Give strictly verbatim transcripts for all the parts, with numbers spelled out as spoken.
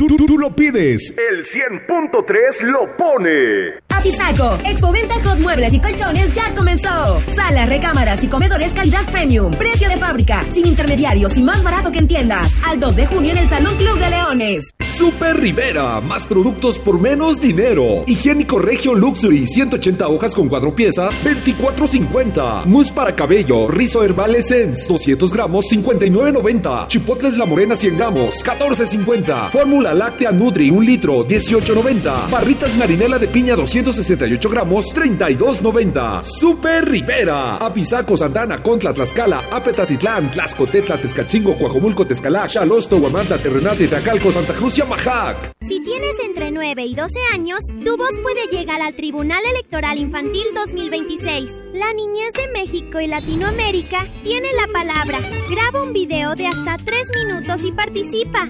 tú, tú lo pides, el cien punto tres lo pone. Apizaco, Expoventa Hot Muebles y Colchones ya comenzó. Salas, recámaras y comedores calidad premium. Precio de fábrica, sin intermediarios y más barato que en tiendas. Al dos de junio en el Salón Club de Leones. Super Rivera, más productos por menos dinero. Higiénico Regio Luxury, ciento ochenta hojas con cuatro piezas, veinticuatro cincuenta. Mousse para cabello, Rizo Herbal Essence, doscientos gramos, cincuenta y nueve noventa. Chipotles La Morena, cien gramos, catorce cincuenta. Fórmula Láctea Nutri, un litro, dieciocho noventa. Barritas Marinela de piña, doscientos sesenta y ocho gramos, treinta y dos noventa. Super Rivera, Apizaco, Santana, Contla, Tlaxcala, Apetatitlán, Tlaxcotetla, Tezcatzingo, Coajomulco, Tezcalac, Xalosto, Huamantla, Terrenate, Tacalco, Santa Cruz y Amajac. Si tienes entre nueve y doce años, tu voz puede llegar al Tribunal Electoral Infantil dos mil veintiséis. La niñez de México y Latinoamérica tiene la palabra. Graba un video de hasta tres minutos y participa.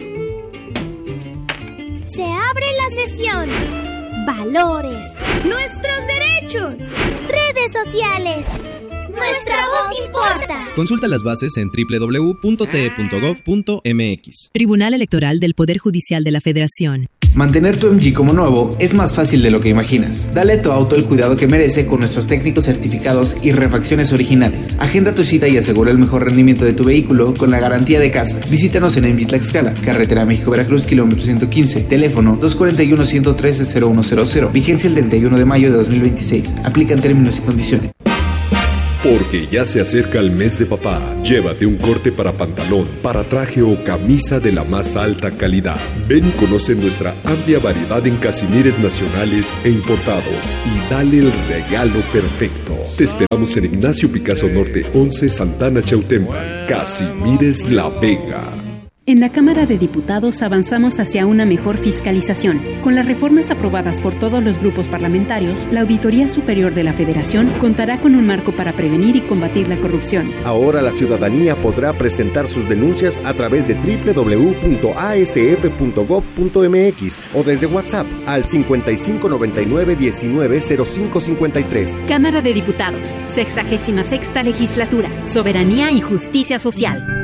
Se abre la sesión. Valores. Nuestros derechos. Redes sociales. Nuestra voz importa. Consulta las bases en doble u doble u doble u punto t e punto gov punto m x. Tribunal Electoral del Poder Judicial de la Federación. Mantener tu M G como nuevo es más fácil de lo que imaginas. Dale a tu auto el cuidado que merece con nuestros técnicos certificados y refacciones originales. Agenda tu cita y asegura el mejor rendimiento de tu vehículo con la garantía de casa. Visítanos en M G Tlaxcala, carretera México-Veracruz, kilómetro ciento quince, teléfono dos cuatro uno, uno uno tres, cero uno cero cero. Vigencia el treinta y uno de mayo de dos mil veintiséis. Aplican términos y condiciones. Porque ya se acerca el mes de papá. Llévate un corte para pantalón, para traje o camisa de la más alta calidad. Ven y conoce nuestra amplia variedad en casimires nacionales e importados y dale el regalo perfecto. Te esperamos en Ignacio Picasso Norte once, Santana, Chautempa. Casimires La Vega. En la Cámara de Diputados avanzamos hacia una mejor fiscalización. Con las reformas aprobadas por todos los grupos parlamentarios, la Auditoría Superior de la Federación contará con un marco para prevenir y combatir la corrupción. Ahora la ciudadanía podrá presentar sus denuncias a través de doble u doble u doble u punto a s f punto gov punto m x o desde WhatsApp al cincuenta y cinco noventa y nueve diecinueve cero cinco cincuenta y tres. Cámara de Diputados, sexagésima sexta Legislatura, Soberanía y Justicia Social.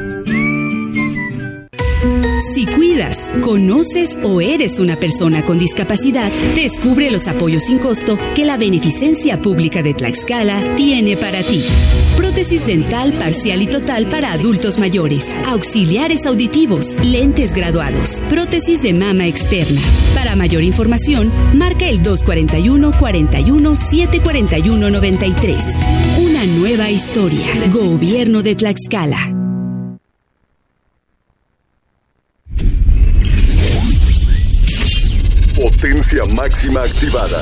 Si cuidas, conoces o eres una persona con discapacidad, descubre los apoyos sin costo que la Beneficencia Pública de Tlaxcala tiene para ti. Prótesis dental parcial y total para adultos mayores, auxiliares auditivos, lentes graduados, prótesis de mama externa. Para mayor información, marca el dos cuatro uno, cuarenta y uno, siete cuarenta y uno, noventa y tres. Una nueva historia. Gobierno de Tlaxcala. Potencia máxima activada.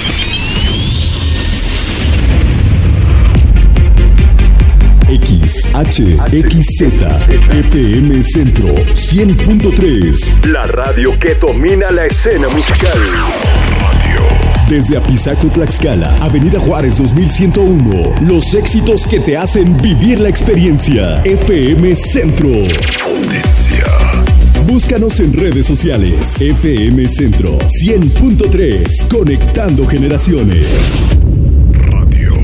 X H X Z F M Centro cien punto tres. La radio que domina la escena musical. Desde Apizaco, Tlaxcala, Avenida Juárez dos mil ciento uno. Los éxitos que te hacen vivir la experiencia. F M Centro. Potencia. Búscanos en redes sociales. F M Centro cien punto tres. Conectando generaciones. Radio.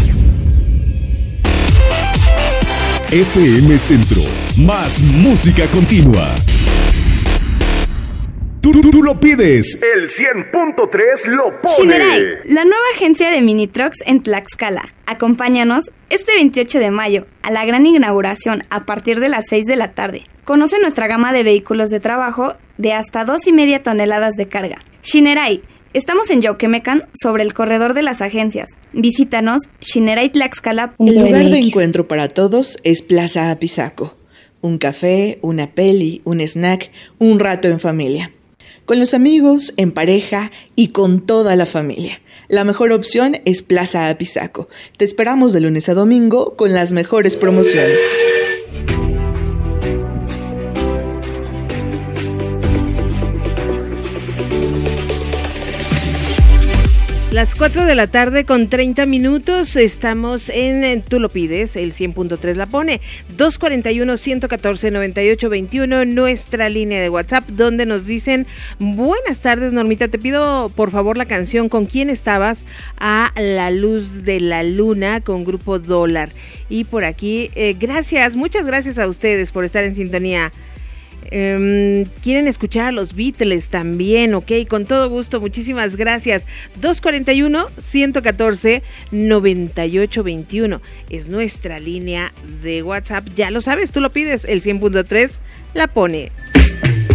F M Centro. Más música continua. Tú, tú, tú lo pides. El cien punto tres lo pone. Shinerai, la nueva agencia de mini trucks en Tlaxcala. Acompáñanos este veintiocho de mayo a la gran inauguración a partir de las seis de la tarde. Conoce nuestra gama de vehículos de trabajo de hasta dos y media toneladas de carga. Shinerai, estamos en Yauquemecan, sobre el corredor de las agencias. Visítanos shinerai tlaxcala punto m x. El lugar de encuentro para todos es Plaza Apizaco. Un café, una peli, un snack, un rato en familia. Con los amigos, en pareja y con toda la familia. La mejor opción es Plaza Apizaco. Te esperamos de lunes a domingo con las mejores promociones. Las cuatro de la tarde con treinta minutos, estamos en, en Tú lo pides, el cien punto tres la pone, dos cuatro uno, uno uno cuatro, noventa y ocho veintiuno, nuestra línea de WhatsApp, donde nos dicen, buenas tardes Normita, te pido por favor la canción ¿Con quién estabas? A la luz de la luna con Grupo Dólar. Y por aquí, eh, gracias, muchas gracias a ustedes por estar en sintonía. Eh, quieren escuchar a los Beatles también, ok, con todo gusto, muchísimas gracias. dos cuarenta y uno, ciento catorce, noventa y ocho veintiuno es nuestra línea de WhatsApp, ya lo sabes, tú lo pides, el cien punto tres la pone.